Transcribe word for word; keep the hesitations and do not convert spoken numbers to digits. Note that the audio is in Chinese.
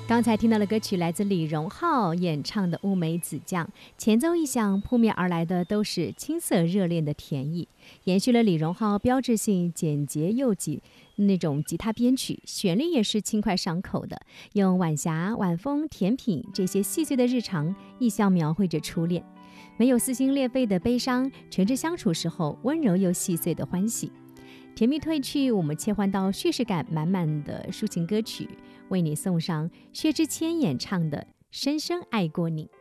刚才听到的歌曲来自李荣浩演唱的《乌梅子酱》，前奏一响，扑面而来的都是青涩热恋的甜意，延续了李荣浩标志性简洁又吉那种吉他编曲，旋律也是轻快上口的，用晚霞、晚风、甜品这些细碎的日常，意象描绘着初恋，没有撕心裂肺的悲伤，纯挚相处时候温柔又细碎的欢喜。甜蜜褪去，我们切换到叙事感满满的抒情歌曲，为你送上薛之谦演唱的《深深爱过你》。